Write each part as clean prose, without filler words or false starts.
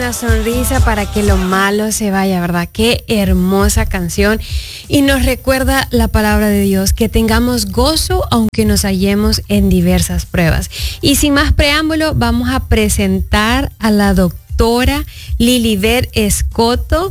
una sonrisa para que lo malo se vaya, ¿verdad? Qué hermosa canción. Y nos recuerda la palabra de Dios, que tengamos gozo aunque nos hallemos en diversas pruebas. Y sin más preámbulo, vamos a presentar a la doctora Lilibet Escoto.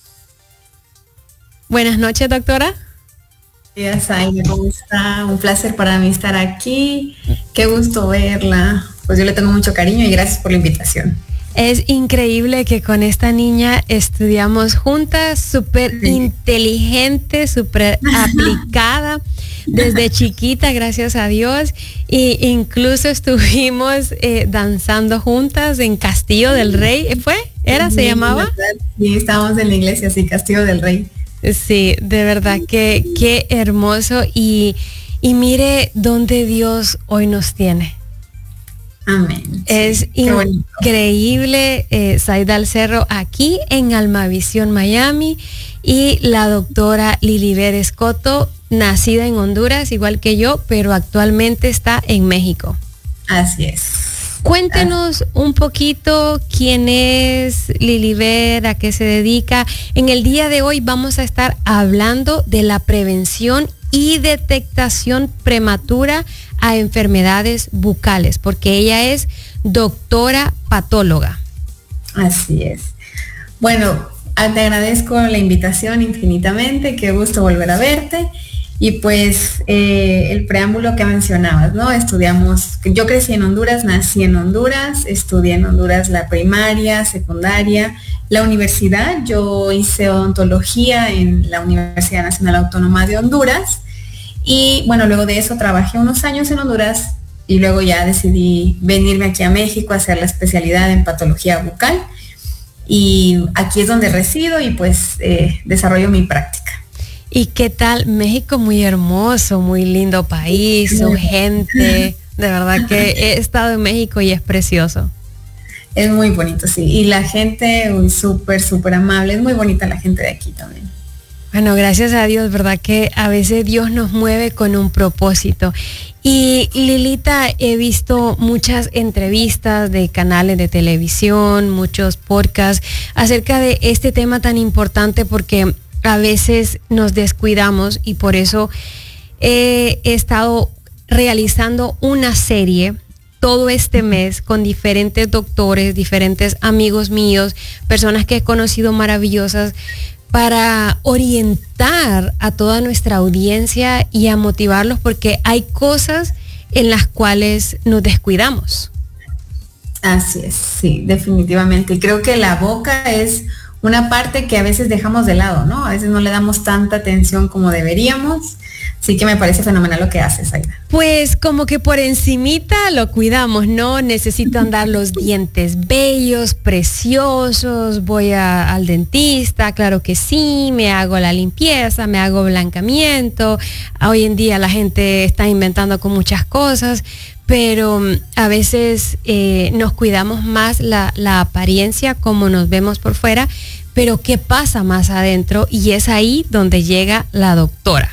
Buenas noches, doctora. Días, Aida, ¿cómo está? Un placer para mí estar aquí. Qué gusto verla. Pues yo le tengo mucho cariño y gracias por la invitación. Es increíble que con esta niña estudiamos juntas, súper inteligente, súper aplicada desde chiquita, gracias a Dios. Y incluso estuvimos danzando juntas en Castillo del Rey. ¿Se llamaba? Sí, estábamos en la iglesia, sí, Castillo del Rey. Sí, de verdad que qué hermoso. Y mire dónde Dios hoy nos tiene. Amén. Es increíble, Saidal Cerro aquí en Almavisión, Miami, y la doctora Lilibet Escoto, nacida en Honduras, igual que yo, pero actualmente está en México. Así es. Cuéntenos un poquito quién es Lilibet, a qué se dedica. En el día de hoy vamos a estar hablando de la prevención y detectación prematura a enfermedades bucales, porque ella es doctora patóloga. Así es. Bueno, te agradezco la invitación infinitamente, qué gusto volver a verte. Y pues el preámbulo que mencionabas, ¿no? Yo crecí en Honduras, nací en Honduras, estudié en Honduras la primaria, secundaria, la universidad. Yo hice odontología en la Universidad Nacional Autónoma de Honduras. Y bueno, luego de eso trabajé unos años en Honduras y luego ya decidí venirme aquí a México a hacer la especialidad en patología bucal. Y aquí es donde resido y pues desarrollo mi práctica. ¿Y qué tal? México, muy hermoso, muy lindo país, su gente. De verdad que he estado en México y es precioso. Es muy bonito, sí. Y la gente, súper, súper amable. Es muy bonita la gente de aquí también. Bueno, gracias a Dios, ¿verdad? Que a veces Dios nos mueve con un propósito. Y Lilita, he visto muchas entrevistas de canales de televisión, muchos podcasts acerca de este tema tan importante, porque a veces nos descuidamos, y por eso he estado realizando una serie todo este mes con diferentes doctores, diferentes amigos míos, personas que he conocido maravillosas, para orientar a toda nuestra audiencia y a motivarlos, porque hay cosas en las cuales nos descuidamos. Así es, sí, definitivamente. Y creo que la boca es una parte que a veces dejamos de lado, ¿no? A veces no le damos tanta atención como deberíamos. Así que me parece fenomenal lo que haces, Aida. Pues como que por encimita lo cuidamos, ¿no? Necesito andar los dientes bellos, preciosos, voy al dentista, claro que sí, me hago la limpieza, me hago blancamiento. Hoy en día la gente está inventando con muchas cosas, pero a veces nos cuidamos más la apariencia, como nos vemos por fuera, pero ¿qué pasa más adentro? Y es ahí donde llega la doctora.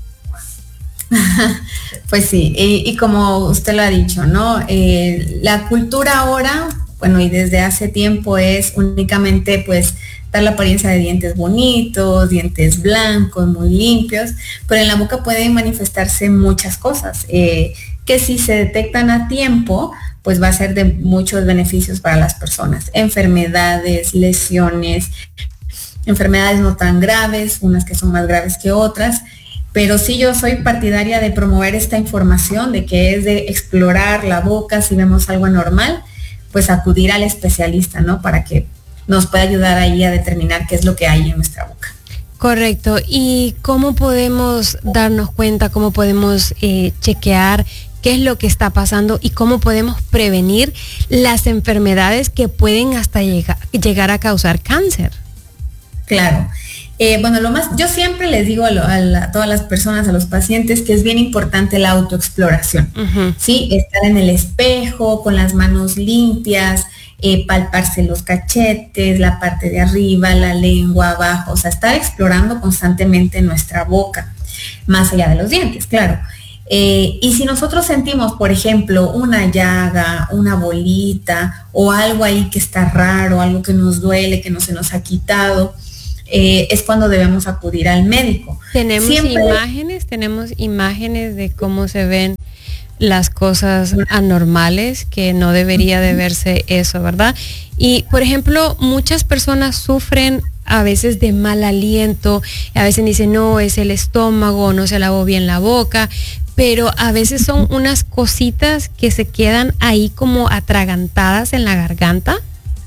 Pues sí, y como usted lo ha dicho, ¿no? La cultura ahora, bueno, y desde hace tiempo es únicamente pues dar la apariencia de dientes bonitos, dientes blancos, muy limpios, pero en la boca pueden manifestarse muchas cosas, que si se detectan a tiempo, pues va a ser de muchos beneficios para las personas. Enfermedades, lesiones, enfermedades no tan graves, unas que son más graves que otras. Pero sí, yo soy partidaria de promover esta información, de que es de explorar la boca, si vemos algo anormal, pues acudir al especialista, ¿no? Para que nos pueda ayudar ahí a determinar qué es lo que hay en nuestra boca. Correcto. ¿Y cómo podemos darnos cuenta, cómo podemos chequear qué es lo que está pasando y cómo podemos prevenir las enfermedades que pueden hasta llegar a causar cáncer? Claro. Bueno, yo siempre les digo a todas las personas, a los pacientes, que es bien importante la autoexploración, ¿sí? Estar en el espejo, con las manos limpias, palparse los cachetes, la parte de arriba, la lengua abajo, o sea, estar explorando constantemente nuestra boca, más allá de los dientes, claro. Y si nosotros sentimos, por ejemplo, una llaga, una bolita o algo ahí que está raro, algo que nos duele, que no se nos ha quitado, es cuando debemos acudir al médico. Tenemos imágenes de cómo se ven las cosas anormales, que no debería de verse eso, ¿verdad? Y, por ejemplo, muchas personas sufren a veces de mal aliento, a veces dicen, no, es el estómago, no se lavó bien la boca, pero a veces son unas cositas que se quedan ahí como atragantadas en la garganta.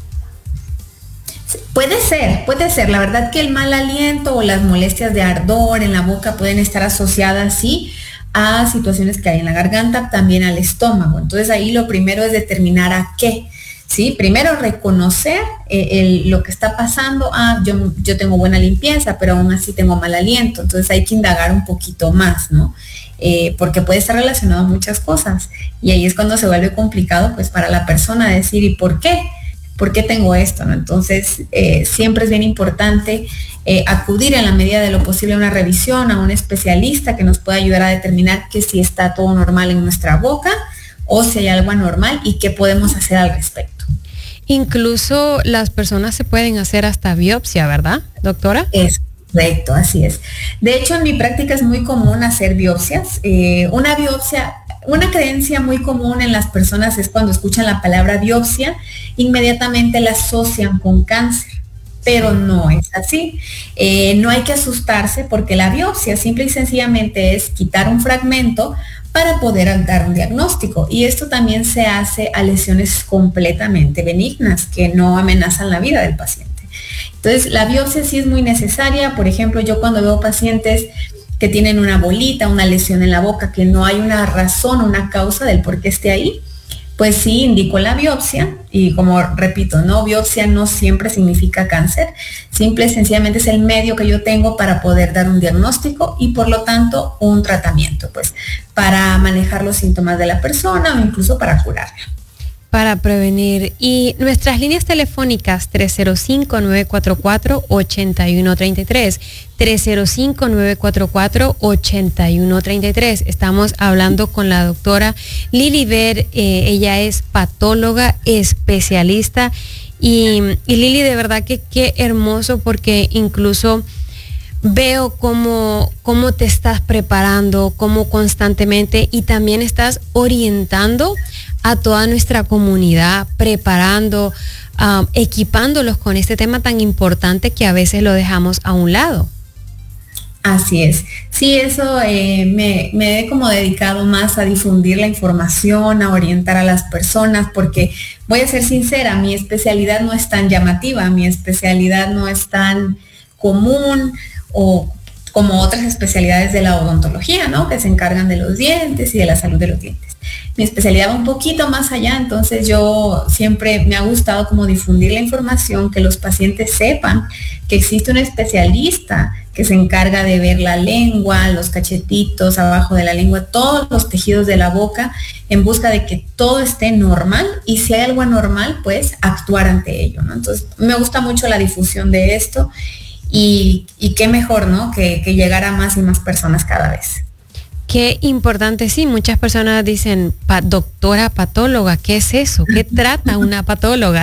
Puede ser. La verdad que el mal aliento o las molestias de ardor en la boca pueden estar asociadas, sí, a situaciones que hay en la garganta, también al estómago. Entonces ahí lo primero es determinar a qué, ¿sí? Primero reconocer lo que está pasando. Yo tengo buena limpieza, pero aún así tengo mal aliento. Entonces hay que indagar un poquito más, ¿no? Porque puede estar relacionado a muchas cosas. Y ahí es cuando se vuelve complicado, pues, para la persona decir, ¿y por qué? ¿Por qué tengo esto, no? Entonces, siempre es bien importante acudir en la medida de lo posible a una revisión, a un especialista que nos pueda ayudar a determinar que si está todo normal en nuestra boca o si hay algo anormal y qué podemos hacer al respecto. Incluso las personas se pueden hacer hasta biopsia, ¿verdad, doctora? Es correcto, así es. De hecho, en mi práctica es muy común hacer biopsias. Una creencia muy común en las personas es cuando escuchan la palabra biopsia, inmediatamente la asocian con cáncer, pero no es así. No hay que asustarse porque la biopsia simple y sencillamente es quitar un fragmento para poder dar un diagnóstico. Y esto también se hace a lesiones completamente benignas que no amenazan la vida del paciente. Entonces, la biopsia sí es muy necesaria. Por ejemplo, yo cuando veo pacientes que tienen una bolita, una lesión en la boca, que no hay una razón, una causa del por qué esté ahí, pues sí indico la biopsia. Y como repito, no, biopsia no siempre significa cáncer, simple y sencillamente es el medio que yo tengo para poder dar un diagnóstico y por lo tanto un tratamiento, pues para manejar los síntomas de la persona o incluso para curarla. Para prevenir. Y nuestras líneas telefónicas 305-944-8133, 305-944-8133. Estamos hablando con la doctora Lilibet. Ella es patóloga especialista y Lili, de verdad que qué hermoso, porque incluso veo cómo te estás preparando, cómo constantemente, y también estás orientando a toda nuestra comunidad, preparando, equipándolos con este tema tan importante que a veces lo dejamos a un lado. Así es. Sí, eso me he como dedicado más a difundir la información, a orientar a las personas, porque voy a ser sincera, mi especialidad no es tan llamativa, mi especialidad no es tan común o como otras especialidades de la odontología, ¿no? Que se encargan de los dientes y de la salud de los dientes. Mi especialidad va un poquito más allá, entonces yo siempre me ha gustado como difundir la información, que los pacientes sepan que existe un especialista que se encarga de ver la lengua, los cachetitos, abajo de la lengua, todos los tejidos de la boca, en busca de que todo esté normal, y si hay algo anormal, pues actuar ante ello, ¿no? Entonces me gusta mucho la difusión de esto. Y qué mejor, ¿no? Que llegar a más y más personas cada vez. Qué importante, sí, muchas personas dicen, doctora patóloga, ¿qué es eso? ¿Qué trata una patóloga?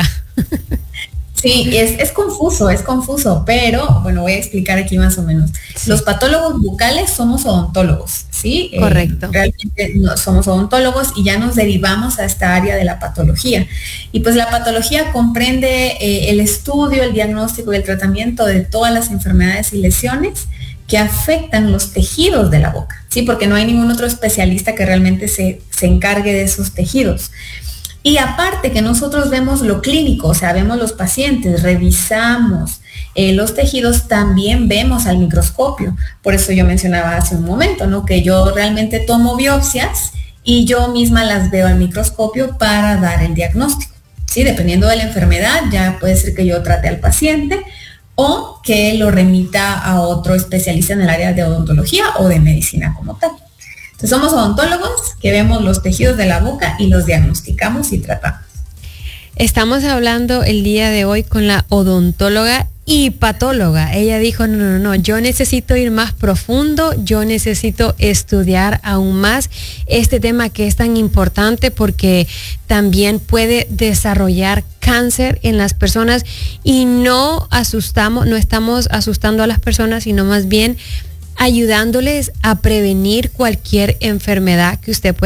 Sí, es confuso, pero bueno, voy a explicar aquí más o menos. Sí. Los patólogos bucales somos odontólogos, ¿sí? Correcto. Realmente no, somos odontólogos y ya nos derivamos a esta área de la patología. Y pues la patología comprende el estudio, el diagnóstico y el tratamiento de todas las enfermedades y lesiones que afectan los tejidos de la boca, ¿sí? Porque no hay ningún otro especialista que realmente se encargue de esos tejidos. Y aparte que nosotros vemos lo clínico, o sea, vemos los pacientes, revisamos los tejidos, también vemos al microscopio. Por eso yo mencionaba hace un momento, ¿no? Que yo realmente tomo biopsias y yo misma las veo al microscopio para dar el diagnóstico, ¿sí? Dependiendo de la enfermedad, ya puede ser que yo trate al paciente o que lo remita a otro especialista en el área de odontología o de medicina como tal. Entonces somos odontólogos que vemos los tejidos de la boca y los diagnosticamos y tratamos. Estamos hablando el día de hoy con la odontóloga y patóloga. Ella dijo, no, yo necesito ir más profundo, yo necesito estudiar aún más este tema que es tan importante porque también puede desarrollar cáncer en las personas y no estamos asustando a las personas, sino más bien ayudándoles a prevenir cualquier enfermedad que usted pueda